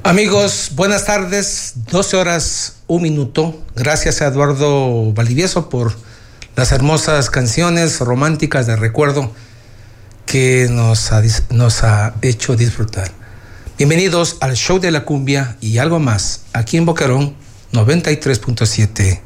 Amigos, buenas tardes, 12 horas, 1 minuto. Gracias a Eduardo Valdivieso por las hermosas canciones románticas de recuerdo que nos ha hecho disfrutar. Bienvenidos al show de la cumbia y algo más, aquí en Boquerón 93.7